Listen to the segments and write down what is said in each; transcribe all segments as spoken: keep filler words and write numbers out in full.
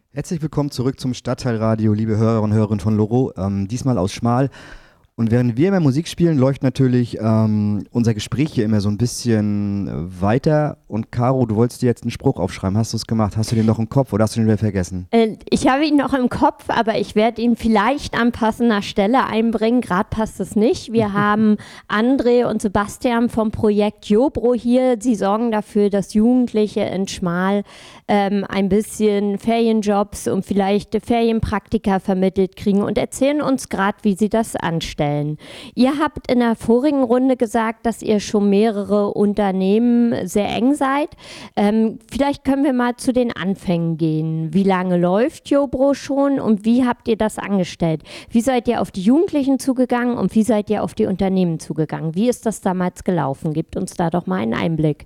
Herzlich willkommen zurück zum Stadtteilradio, liebe Hörer und Hörerinnen von Loro, ähm, diesmal aus Schmal. Und während wir immer Musik spielen, läuft natürlich ähm, unser Gespräch hier immer so ein bisschen weiter. Und Caro, du wolltest dir jetzt einen Spruch aufschreiben. Hast du es gemacht? Hast du den noch im Kopf oder hast du den wieder vergessen? Äh, ich habe ihn noch im Kopf, aber ich werde ihn vielleicht an passender Stelle einbringen. Gerade passt es nicht. Wir haben André und Sebastian vom Projekt Jobro hier. Sie sorgen dafür, dass Jugendliche in Schmal ähm, ein bisschen Ferienjobs und vielleicht Ferienpraktika vermittelt kriegen und erzählen uns gerade, wie sie das anstellen. Ihr habt in der vorigen Runde gesagt, dass ihr schon mehrere Unternehmen sehr eng seid. Ähm, vielleicht können wir mal zu den Anfängen gehen. Wie lange läuft Jobro schon und wie habt ihr das angestellt? Wie seid ihr auf die Jugendlichen zugegangen und wie seid ihr auf die Unternehmen zugegangen? Wie ist das damals gelaufen? Gebt uns da doch mal einen Einblick.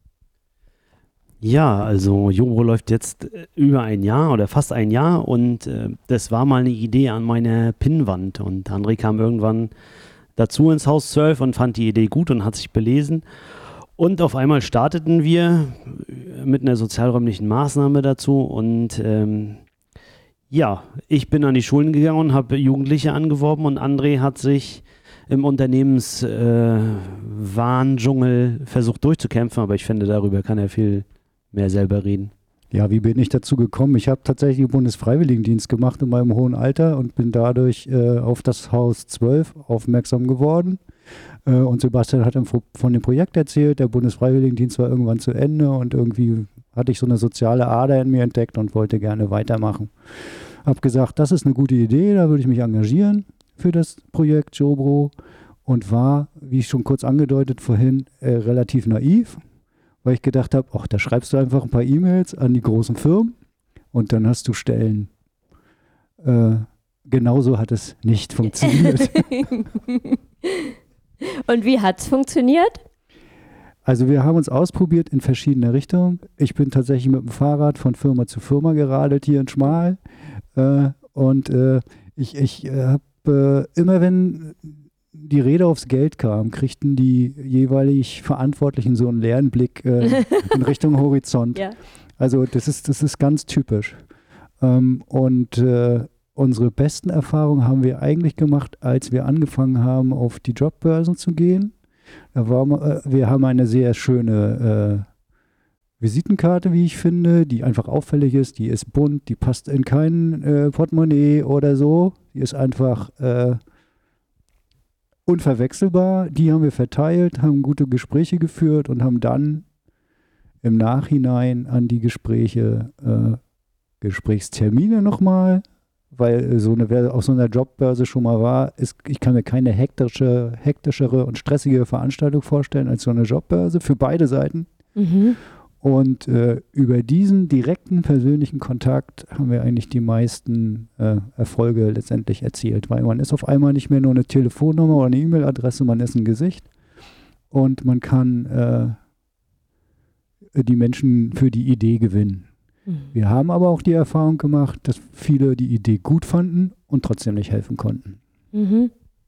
Ja, also Jobro läuft jetzt über ein Jahr oder fast ein Jahr und äh, das war mal eine Idee an meiner Pinnwand und André kam irgendwann dazu ins Haus zwölf und fand die Idee gut und hat sich belesen und auf einmal starteten wir mit einer sozialräumlichen Maßnahme dazu und ähm, ja, ich bin an die Schulen gegangen und habe Jugendliche angeworben und André hat sich im Unternehmenswahndschungel äh, versucht durchzukämpfen, aber ich finde, darüber kann er viel mehr selber reden. Ja, wie bin ich dazu gekommen? Ich habe tatsächlich den Bundesfreiwilligendienst gemacht in meinem hohen Alter und bin dadurch äh, auf das Haus zwölf aufmerksam geworden. Äh, und Sebastian hat von dem Projekt erzählt, der Bundesfreiwilligendienst war irgendwann zu Ende und irgendwie hatte ich so eine soziale Ader in mir entdeckt und wollte gerne weitermachen. Habe gesagt, das ist eine gute Idee, da würde ich mich engagieren für das Projekt Jobro und war, wie ich schon kurz angedeutet vorhin, äh, relativ naiv, weil ich gedacht habe, ach, da schreibst du einfach ein paar E-Mails an die großen Firmen und dann hast du Stellen. Äh, genauso hat es nicht funktioniert. Und wie hat es funktioniert? Also wir haben uns ausprobiert in verschiedene Richtungen. Ich bin tatsächlich mit dem Fahrrad von Firma zu Firma geradelt hier in Schmal äh, und äh, ich, ich äh, habe äh, immer, wenn die Rede aufs Geld kam, kriegten die jeweilig Verantwortlichen so einen leeren Blick äh, in Richtung Horizont. Ja. Also das ist, das ist ganz typisch. Ähm, und äh, unsere besten Erfahrungen haben wir eigentlich gemacht, als wir angefangen haben, auf die Jobbörsen zu gehen. Da war, äh, wir haben eine sehr schöne äh, Visitenkarte, wie ich finde, die einfach auffällig ist, die ist bunt, die passt in kein äh, Portemonnaie oder so. Die ist einfach äh, unverwechselbar, die haben wir verteilt, haben gute Gespräche geführt und haben dann im Nachhinein an die Gespräche äh, Gesprächstermine nochmal, weil so eine, wer auf so einer Jobbörse schon mal war, ist, ich kann mir keine hektische, hektischere und stressigere Veranstaltung vorstellen als so eine Jobbörse für beide Seiten. Mhm. Und äh, über diesen direkten persönlichen Kontakt haben wir eigentlich die meisten äh, Erfolge letztendlich erzielt, weil man ist auf einmal nicht mehr nur eine Telefonnummer oder eine E-Mail-Adresse, man ist ein Gesicht und man kann äh, die Menschen für die Idee gewinnen. Mhm. Wir haben aber auch die Erfahrung gemacht, dass viele die Idee gut fanden und trotzdem nicht helfen konnten. Mhm.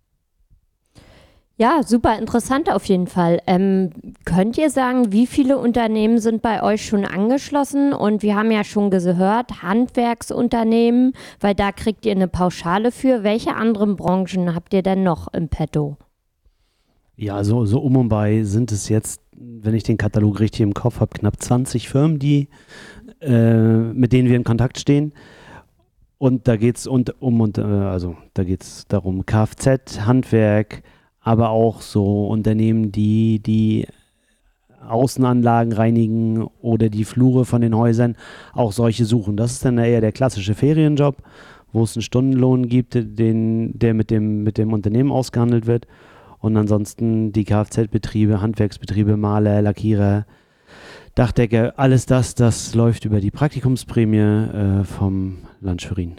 Ja, super interessant auf jeden Fall. Ähm, könnt ihr sagen, wie viele Unternehmen sind bei euch schon angeschlossen? Und wir haben ja schon gehört, Handwerksunternehmen, weil da kriegt ihr eine Pauschale für. Welche anderen Branchen habt ihr denn noch im Petto? Ja, so, so um und bei sind es jetzt, wenn ich den Katalog richtig im Kopf habe, knapp zwanzig Firmen, die, äh, mit denen wir in Kontakt stehen. Und da geht es um und äh, also da geht es darum, Kfz, Handwerk, aber auch so Unternehmen, die die Außenanlagen reinigen oder die Flure von den Häusern, auch solche suchen. Das ist dann eher der klassische Ferienjob, wo es einen Stundenlohn gibt, den, der mit dem, mit dem Unternehmen ausgehandelt wird. Und ansonsten die Kfz-Betriebe, Handwerksbetriebe, Maler, Lackierer, Dachdecker, alles das, das läuft über die Praktikumsprämie äh, vom Land Schwerin.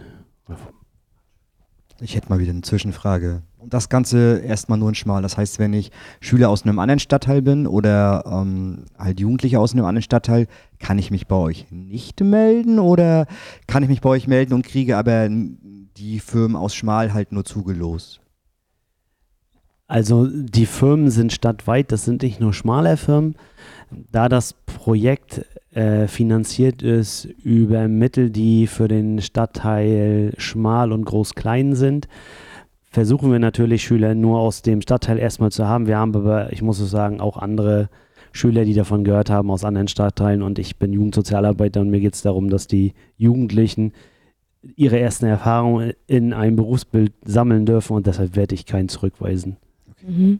Ich hätte mal wieder eine Zwischenfrage. Und das Ganze erstmal nur in Schmal. Das heißt, wenn ich Schüler aus einem anderen Stadtteil bin oder ähm, halt Jugendliche aus einem anderen Stadtteil, kann ich mich bei euch nicht melden oder kann ich mich bei euch melden und kriege aber die Firmen aus Schmal halt nur zugelost? Also die Firmen sind stadtweit, das sind nicht nur Schmaler-Firmen. Da das Projekt äh, finanziert ist über Mittel, die für den Stadtteil Schmal und Groß-Klein sind, versuchen wir natürlich Schüler nur aus dem Stadtteil erstmal zu haben. Wir haben aber, ich muss es sagen, auch andere Schüler, die davon gehört haben aus anderen Stadtteilen, und ich bin Jugendsozialarbeiter und mir geht es darum, dass die Jugendlichen ihre ersten Erfahrungen in einem Berufsbild sammeln dürfen, und deshalb werde ich keinen zurückweisen. Mhm.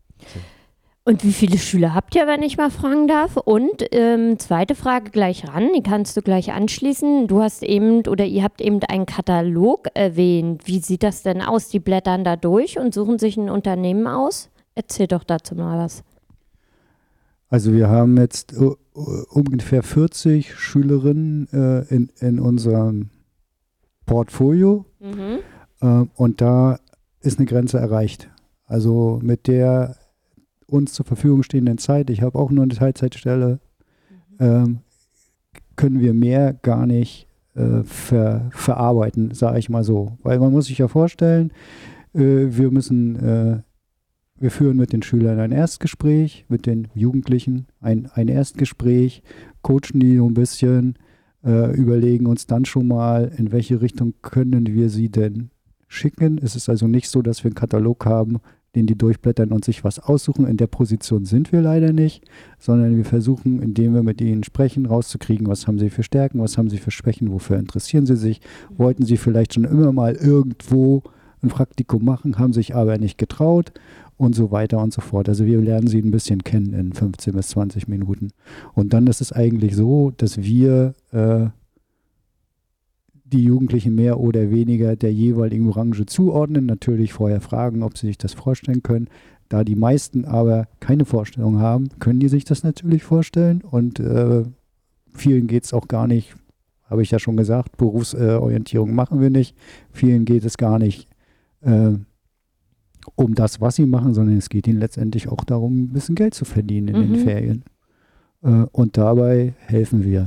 Und wie viele Schüler habt ihr, wenn ich mal fragen darf? Und ähm, zweite Frage gleich ran, die kannst du gleich anschließen. Du hast eben oder ihr habt eben einen Katalog erwähnt. Wie sieht das denn aus? Die blättern da durch und suchen sich ein Unternehmen aus? Erzähl doch dazu mal was. Also wir haben jetzt uh, ungefähr vierzig Schülerinnen äh, in, in unserem Portfolio Mhm. äh, und da ist eine Grenze erreicht. Also mit der uns zur Verfügung stehenden Zeit, ich habe auch nur eine Teilzeitstelle, ähm, können wir mehr gar nicht äh, ver, verarbeiten, sage ich mal so. Weil man muss sich ja vorstellen, äh, wir müssen, äh, wir führen mit den Schülern ein Erstgespräch, mit den Jugendlichen ein, ein Erstgespräch, coachen die so ein bisschen, äh, überlegen uns dann schon mal, in welche Richtung können wir sie denn schicken. Es ist also nicht so, dass wir einen Katalog haben, den die durchblättern und sich was aussuchen. In der Position sind wir leider nicht, sondern wir versuchen, indem wir mit ihnen sprechen, rauszukriegen, was haben sie für Stärken, was haben sie für Schwächen, wofür interessieren sie sich, wollten sie vielleicht schon immer mal irgendwo ein Praktikum machen, haben sich aber nicht getraut und so weiter und so fort. Also wir lernen sie ein bisschen kennen in fünfzehn bis zwanzig Minuten. Und dann ist es eigentlich so, dass wir äh, die Jugendlichen mehr oder weniger der jeweiligen Branche zuordnen, natürlich vorher fragen, ob sie sich das vorstellen können. Da die meisten aber keine Vorstellung haben, können die sich das natürlich vorstellen, und äh, vielen geht es auch gar nicht, habe ich ja schon gesagt, Berufsorientierung äh, machen wir nicht. Vielen geht es gar nicht äh, um das, was sie machen, sondern es geht ihnen letztendlich auch darum, ein bisschen Geld zu verdienen in Mhm. den Ferien. Äh, und dabei helfen wir.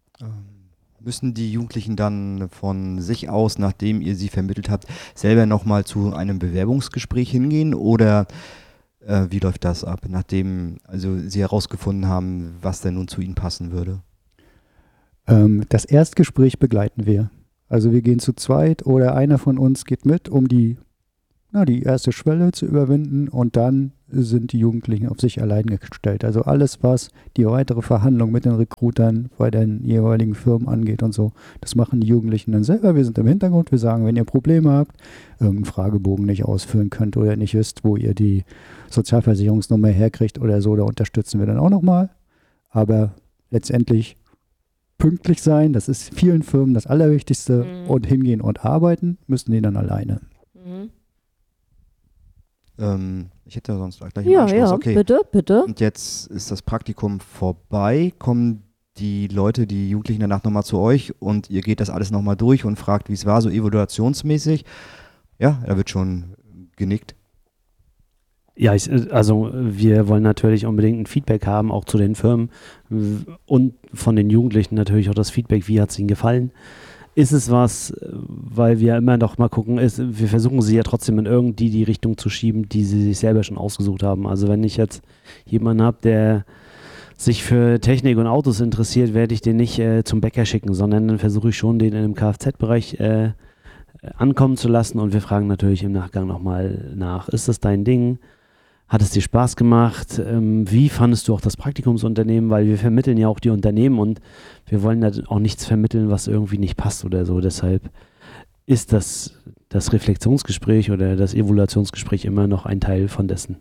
Müssen die Jugendlichen dann von sich aus, nachdem ihr sie vermittelt habt, selber nochmal zu einem Bewerbungsgespräch hingehen, oder äh, wie läuft das ab, nachdem also sie herausgefunden haben, was denn nun zu ihnen passen würde? Ähm, das Erstgespräch begleiten wir. Also wir gehen zu zweit oder einer von uns geht mit, um die, na, die erste Schwelle zu überwinden, und dann sind die Jugendlichen auf sich allein gestellt. Also alles, was die weitere Verhandlung mit den Recruitern bei den jeweiligen Firmen angeht und so, das machen die Jugendlichen dann selber. Wir sind im Hintergrund, wir sagen, wenn ihr Probleme habt, irgendeinen Fragebogen nicht ausfüllen könnt oder nicht wisst, wo ihr die Sozialversicherungsnummer herkriegt oder so, da unterstützen wir dann auch nochmal. Aber letztendlich pünktlich sein, das ist vielen Firmen das Allerwichtigste, Mhm. und hingehen und arbeiten müssen die dann alleine. Mhm. Ähm, ich hätte sonst gleich einen Ja, Anschluss. ja, Okay. bitte, bitte. Und jetzt ist das Praktikum vorbei. Kommen die Leute, die Jugendlichen danach nochmal zu euch und ihr geht das alles nochmal durch und fragt, wie es war, so evaluationsmäßig? Ja, da wird schon genickt. Ja, ich, also wir wollen natürlich unbedingt ein Feedback haben, auch zu den Firmen w- und von den Jugendlichen natürlich auch das Feedback, wie hat es ihnen gefallen. Ist es was, weil wir immer noch mal gucken, ist, wir versuchen sie ja trotzdem in irgendwie die Richtung zu schieben, die sie sich selber schon ausgesucht haben. Also wenn ich jetzt jemanden habe, der sich für Technik und Autos interessiert, werde ich den nicht äh, zum Bäcker schicken, sondern dann versuche ich schon, den in einem Kfz-Bereich äh, ankommen zu lassen, und wir fragen natürlich im Nachgang nochmal nach, ist das dein Ding? Hat es dir Spaß gemacht? Ähm, wie fandest du auch das Praktikumsunternehmen? Weil wir vermitteln ja auch die Unternehmen, und wir wollen da auch nichts vermitteln, was irgendwie nicht passt oder so. Deshalb ist das, das Reflexionsgespräch oder das Evaluationsgespräch immer noch ein Teil von dessen.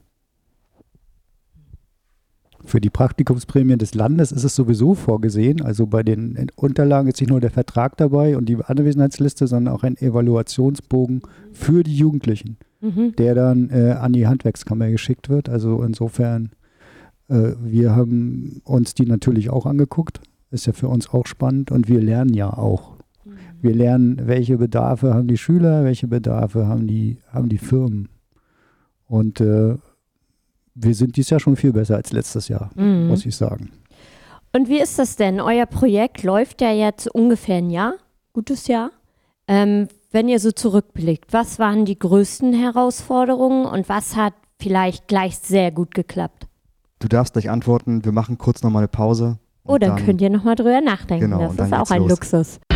Für die Praktikumsprämien des Landes ist es sowieso vorgesehen. Also bei den Unterlagen ist nicht nur der Vertrag dabei und die Anwesenheitsliste, sondern auch ein Evaluationsbogen für die Jugendlichen, Mhm. der dann äh, an die Handwerkskammer geschickt wird. Also insofern, äh, wir haben uns die natürlich auch angeguckt. Ist ja für uns auch spannend, und wir lernen ja auch. Wir lernen, welche Bedarfe haben die Schüler, welche Bedarfe haben die, haben die Firmen. Und äh, wir sind dieses Jahr schon viel besser als letztes Jahr, Mhm. muss ich sagen. Und wie ist das denn? Euer Projekt läuft ja jetzt ungefähr ein Jahr, gutes Jahr. Ähm, wenn ihr so zurückblickt, was waren die größten Herausforderungen und was hat vielleicht gleich sehr gut geklappt. Du darfst gleich antworten, wir machen kurz nochmal eine Pause. Oh, dann, dann könnt ihr nochmal drüber nachdenken. Genau, das ist auch ein los. Luxus.